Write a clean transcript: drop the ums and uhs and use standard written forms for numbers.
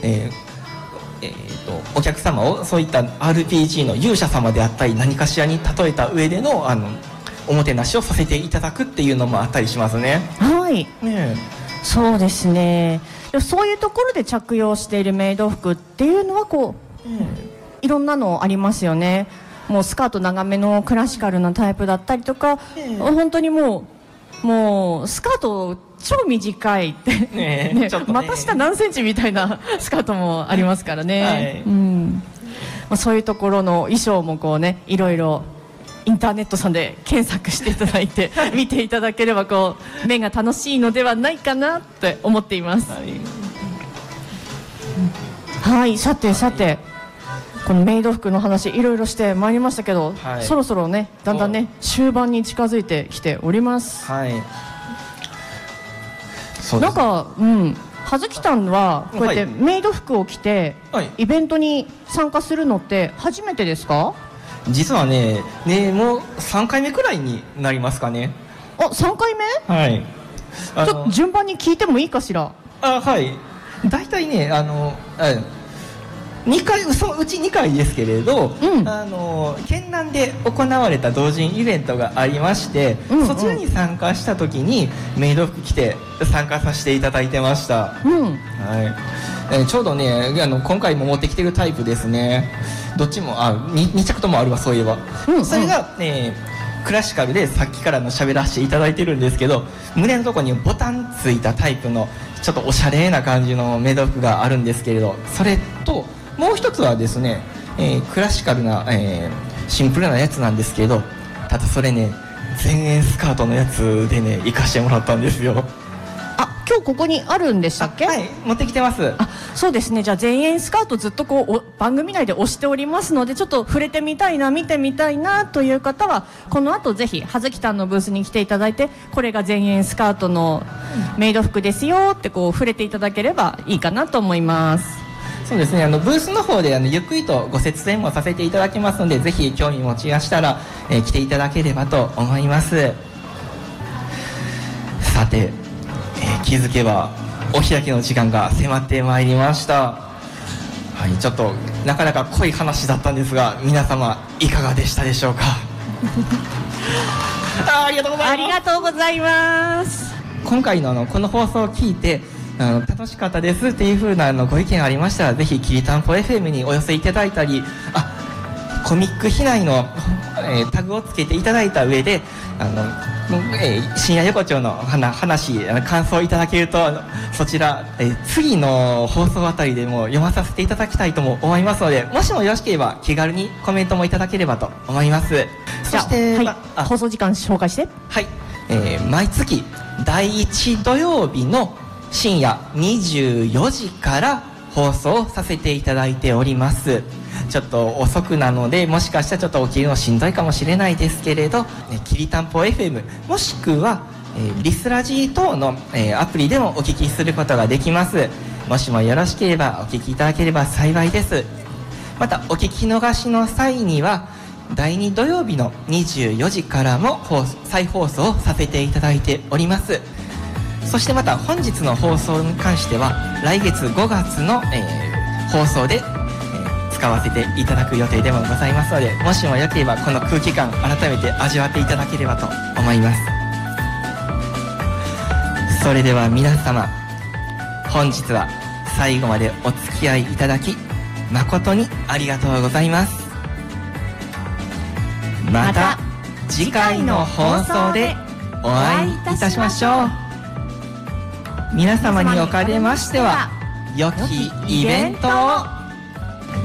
お客様をそういった RPG の勇者様であったり何かしらに例えた上でのおもてなしをさせていただくっていうのもあったりしますね。 はい、そうですね。そういうところで着用しているメイド服っていうのはこう、いろんなのありますよね。もうスカート長めのクラシカルなタイプだったりとか、本当にもうスカート超短いって股下何センチみたいなスカートもありますからね、そういうところの衣装もこうね、いろいろインターネットさんで検索していただいて見ていただければこう目が楽しいのではないかなって思っています。はい、さてこのメイド服の話いろいろしてまいりましたけど、そろそろねだんだんね終盤に近づいてきております。なんか葉月さんはこうやってメイド服を着てイベントに参加するのって初めてですか？ 実はねもう3回目くらいになりますかね。 あ、3回目？ はい。 ちょっと順番に聞いてもいいかしら。 はい。大体ね2回うち2回ですけれど、県南で行われた同人イベントがありまして、そちらに参加した時にメイド服着て参加させていただいてました。ちょうどね今回も持ってきてるタイプですね。どっちも2着ともあるわ、そういえば。それがクラシカルでさっきから喋らせていただいてるんですけど、胸のところにボタンついたタイプのちょっとおしゃれな感じのメイド服があるんですけれど、それともう一つはですね、クラシカルな、シンプルなやつなんですけど、ただそれね前円スカートのやつでね行かしてもらったんですよ。 今日ここにあるんでしたっけ？ はい、持ってきてます。 そうですね。じゃあ前円スカートずっとこう番組内で推しておりますので、ちょっと触れてみたいな見てみたいなという方はこの後ぜひ葉月さんのブースに来ていただいて、これが前円スカートのメイド服ですよってこう触れていただければいいかなと思います。 そうですね、ブースの方でゆっくりとご説明もさせていただきますので、ぜひ興味持ちましたら、来ていただければと思います。さて、気づけばお開きの時間が迫ってまいりました。はい、ちょっとなかなか濃い話だったんですが、皆様いかがでしたでしょうか？ありがとうございます。 ありがとうございます。 今回のこの放送を聞いて楽しかったですっていう風なご意見ありましたら、ぜひきりたんぽ FM にお寄せいただいたり、コミック避内の、タグをつけていただいた上で深夜横丁の話感想いただけるとそちら、次の放送あたりでも読まさせていただきたいとも思いますので、もしもよろしければ気軽にコメントもいただければと思います。そして、 放送時間紹介して。 はい、毎月第1土曜日の深夜24時から放送させていただいております。ちょっと遅くなので、もしかしたらちょっと起きるのしんどいかもしれないですけれど、きりたんぽ FM もしくは、リスラジ等の、アプリでもお聞きすることができます。もしもよろしければお聞きいただければ幸いです。またお聞き逃しの際には第2土曜日の24時からも再放送させていただいております。そしてまた本日の放送に関しては来月5月の、放送で、使わせていただく予定でもございますので、もしもよければこの空気感改めて味わっていただければと思います。それでは皆様、本日は最後までお付き合いいただき誠にありがとうございます。また次回の放送でお会いいたしましょう。皆様におかれましては良きイベントを。